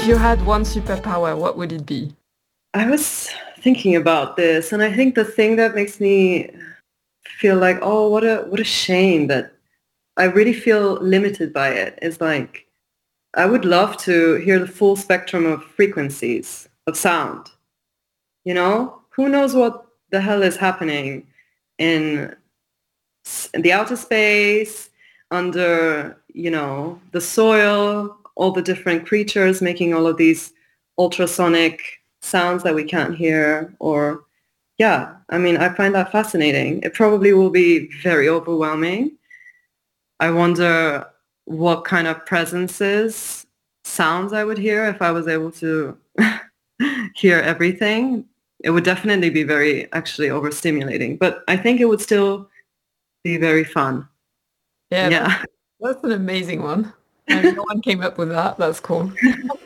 If you had one superpower, what would it be? I was thinking about this, and I think the thing that makes me feel like, oh, what a shame that I really feel limited by it is like I would love to hear the full spectrum of frequencies of sound. You know, who knows what the hell is happening in in the outer space, under, the soil, all the different creatures making all of these ultrasonic sounds that we can't hear. Or, yeah, I mean, I find that fascinating. It probably will be very overwhelming. I wonder what kind of presences, sounds I would hear if I was able to hear everything. It would definitely be very actually overstimulating, but I think it would still be very fun. Yeah, Yeah. that's an amazing one. And no one came up with that. That's cool.